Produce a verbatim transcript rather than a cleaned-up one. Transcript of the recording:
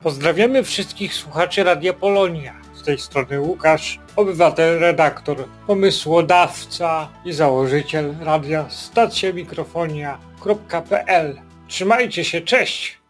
Pozdrawiamy wszystkich słuchaczy Radia Polonia. Z tej strony Łukasz, obywatel, redaktor, pomysłodawca i założyciel radia stacja mikrofonia kropka p l. Trzymajcie się, cześć!